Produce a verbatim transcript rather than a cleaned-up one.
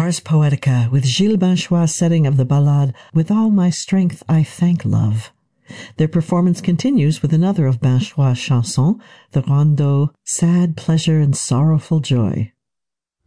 Ars Poetica with Gilles Binchois' setting of the ballade With All My Strength I Thank Love. Their performance continues with another of Binchois' chansons, the rondeau Sad Pleasure and Sorrowful Joy.